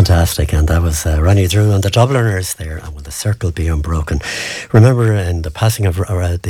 Fantastic, and that was Ronnie Drew and the Dubliners there, and Will the Circle Be Unbroken. Remember, in the passing of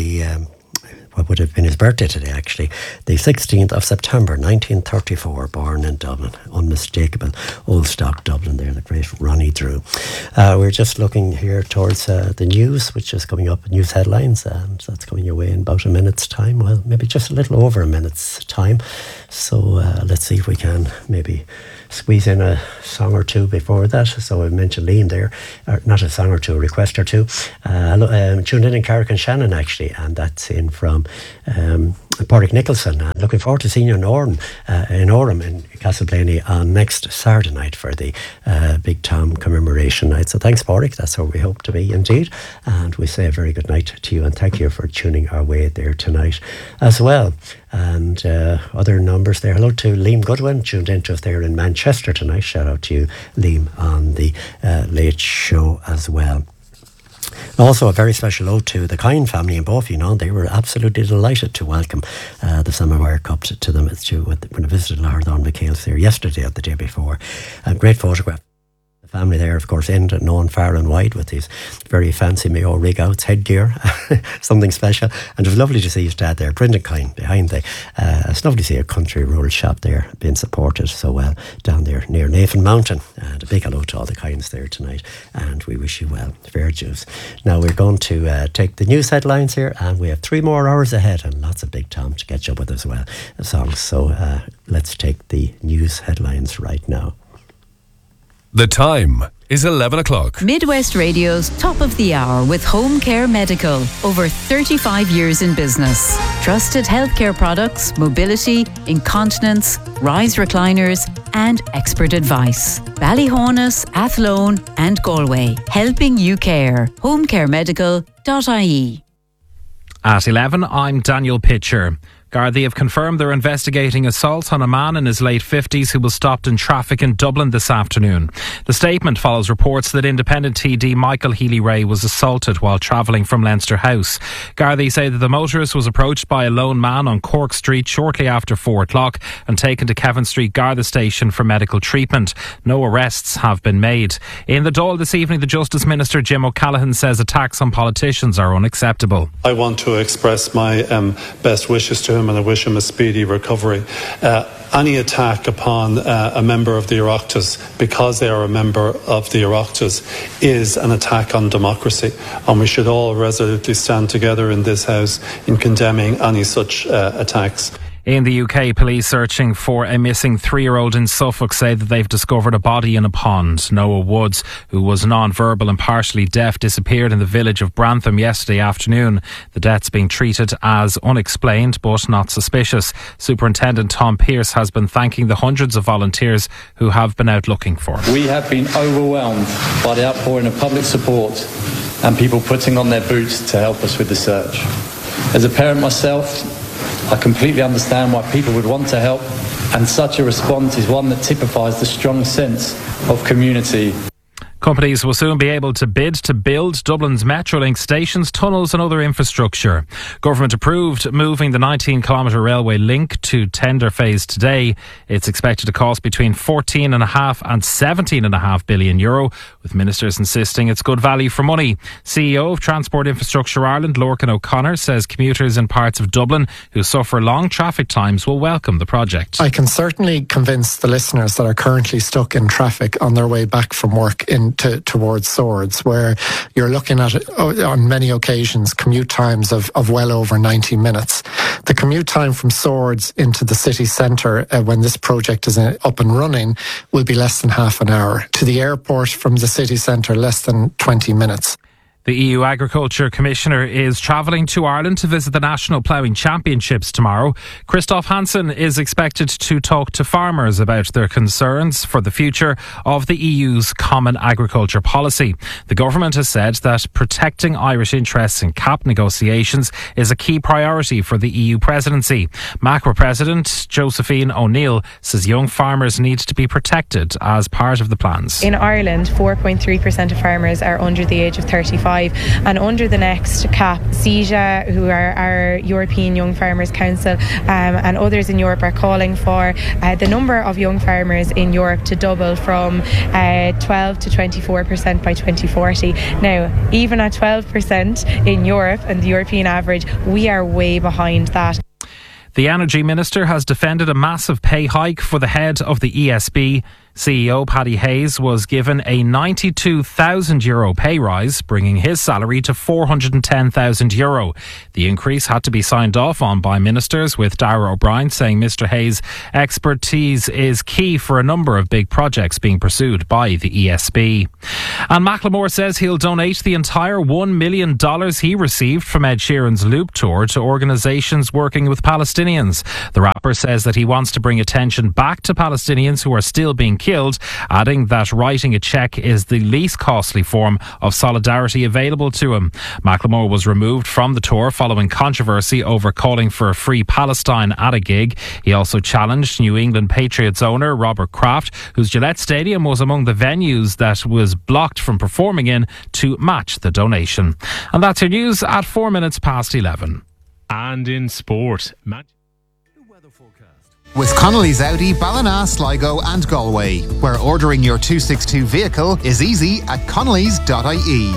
what would have been his birthday today, actually, the 16th of September 1934, born in Dublin, unmistakable old stock Dublin there, the great Ronnie Drew. We're just looking here towards the news, which is coming up, news headlines, and that's coming your way in about a minute's time, well, maybe just a little over a minute's time. So let's see if we can maybe squeeze in a song or two before that. So I mentioned Liam there, not a song or two, a request or two. Tuned in Carrick and Shannon, actually, and that's in from Pádraig Nicholson. Looking forward to seeing you in Orem in Castleblaney on next Saturday night for the Big Tom commemoration night. So thanks, Pádraig, that's where we hope to be indeed, and we say a very good night to you, and thank you for tuning our way there tonight as well. And other numbers there. Hello to Liam Goodwin, tuned into us there in Manchester tonight. Shout out to you, Liam, on the Late Show as well. Also, a very special ode to the Kine family in Boffey. You know, they were absolutely delighted to welcome the Samovar Cup to them when I visited Lardon McHale's there yesterday or the day before. A great photograph. The family there, of course, known far and wide with these very fancy Mayo rig-outs, headgear, something special. And it was lovely to see his dad there, Brendan Kine, behind the... it's lovely to see a country rural shop there being supported so well down there near Nathan Mountain. And a big hello to all the Kines there tonight. And we wish you well. Fair dues. Now we're going to take the news headlines here, and we have 3 more hours ahead and lots of Big Tom to catch up with as well. Songs. So let's take the news headlines right now. The time is 11 o'clock. Midwest Radio's Top of the Hour with Home Care Medical. Over 35 years in business. Trusted healthcare products, mobility, incontinence, rise recliners and expert advice. Ballyhonus, Athlone and Galway. Helping you care. homecaremedical.ie. At 11, I'm Daniel Pitcher. Gardaí have confirmed they're investigating assault on a man in his late 50s who was stopped in traffic in Dublin this afternoon. The statement follows reports that independent TD Michael Healy-Rae was assaulted while travelling from Leinster House. Gardaí say that the motorist was approached by a lone man on Cork Street shortly after 4 o'clock and taken to Kevin Street Garda Station for medical treatment. No arrests have been made. In the Dáil this evening, the Justice Minister Jim O'Callaghan says attacks on politicians are unacceptable. I want to express my best wishes to him, and I wish him a speedy recovery. Any attack upon a member of the Oireachtas because they are a member of the Oireachtas is an attack on democracy, and we should all resolutely stand together in this House in condemning any such attacks. In the UK, police searching for a missing 3-year-old in Suffolk say that they've discovered a body in a pond. Noah Woods, who was non-verbal and partially deaf, disappeared in the village of Brantham yesterday afternoon. The death's being treated as unexplained but not suspicious. Superintendent Tom Pearce has been thanking the hundreds of volunteers who have been out looking for him. We have been overwhelmed by the outpouring of public support and people putting on their boots to help us with the search. As a parent myself, I completely understand why people would want to help, and such a response is one that typifies the strong sense of community. Companies will soon be able to bid to build Dublin's Metrolink stations, tunnels and other infrastructure. Government approved moving the 19-kilometre railway link to tender phase today. It's expected to cost between 14.5 and 17.5 billion euro, with ministers insisting it's good value for money. CEO of Transport Infrastructure Ireland, Lorcan O'Connor, says commuters in parts of Dublin who suffer long traffic times will welcome the project. I can certainly convince the listeners that are currently stuck in traffic on their way back from work towards Swords, where you're looking at, on many occasions, commute times of well over 90 minutes. The commute time from Swords into the city centre when this project is up and running will be less than half an hour. To the airport from the city centre, less than 20 minutes. The EU Agriculture Commissioner is travelling to Ireland to visit the National Ploughing Championships tomorrow. Christoph Hansen is expected to talk to farmers about their concerns for the future of the EU's Common Agriculture Policy. The government has said that protecting Irish interests in CAP negotiations is a key priority for the EU presidency. MACRA President Josephine O'Neill says young farmers need to be protected as part of the plans. In Ireland, 4.3% of farmers are under the age of 35. 2025. And under the next CAP, CEJA, who are our European Young Farmers Council, and others in Europe are calling for the number of young farmers in Europe to double from 12 to 24% by 2040. Now, even at 12% in Europe and the European average, we are way behind that. The Energy Minister has defended a massive pay hike for the head of the ESB. CEO Paddy Hayes was given a €92,000 pay rise, bringing his salary to €410,000. The increase had to be signed off on by ministers, with Darragh O'Brien saying Mr Hayes' expertise is key for a number of big projects being pursued by the ESB. And Macklemore says he'll donate the entire $1 million he received from Ed Sheeran's Loop Tour to organisations working with Palestinians. The rapper says that he wants to bring attention back to Palestinians who are still being killed, adding that writing a cheque is the least costly form of solidarity available to him. Macklemore was removed from the tour following controversy over calling for a free Palestine at a gig. He also challenged New England Patriots owner Robert Kraft, whose Gillette Stadium was among the venues that was blocked from performing in, to match the donation. And that's your news at 4 minutes past 11. And in sport, with Connolly's Audi, Ballina, Sligo and Galway, where ordering your 262 vehicle is easy at connellys.ie.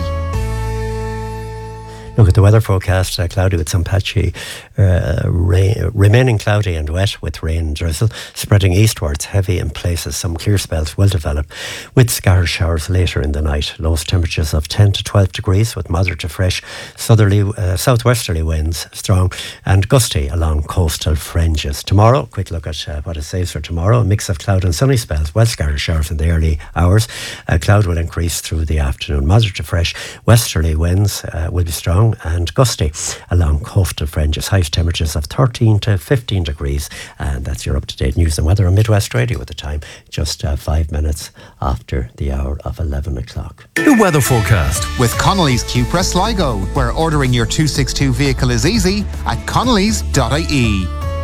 Look at the weather forecast, cloudy with some patchy rain, remaining cloudy and wet with rain and drizzle, spreading eastwards, heavy in places. Some clear spells will develop with scattered showers later in the night. Lowest temperatures of 10 to 12 degrees with moderate to fresh southerly, southwesterly winds, strong and gusty along coastal fringes. Tomorrow, quick look at what it says for tomorrow. A mix of cloud and sunny spells, well scattered showers in the early hours. Cloud will increase through the afternoon. Moderate to fresh westerly winds will be strong and gusty along coastal fringes. Highest temperatures of 13 to 15 degrees, and that's your up-to-date news and weather on Midwest Radio at the time, just 5 minutes after the hour of 11 o'clock. The weather forecast with Connolly's Cupra Sligo, where ordering your 262 vehicle is easy at connellys.ie.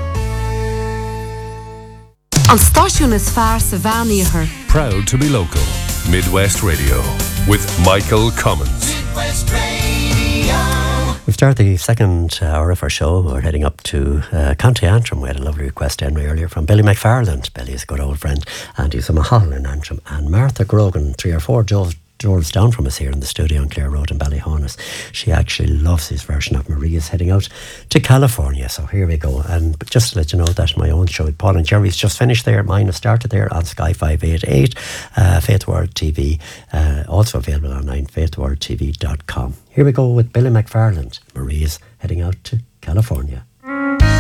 An stáisiún is fearr sa bhean. Proud to be local. Midwest Radio with Michael Cummins. Midwest Radio. We've started the second hour of our show. We're heading up to County Antrim. We had a lovely request, Henry, earlier from Billy McFarland. Billy is a good old friend, and he's from Mahal in Antrim. And Martha Grogan, 3 or 4 drove down from us here in the studio on Clare Road in Ballyhonus. She actually loves his version of Maria's heading out to California. So here we go. And just to let you know that my own show with Paul and Jerry's just finished there. Mine has started there on Sky 588, Faith World TV, also available online, faithworldtv.com. Here we go with Billy McFarland. Maria's heading out to California.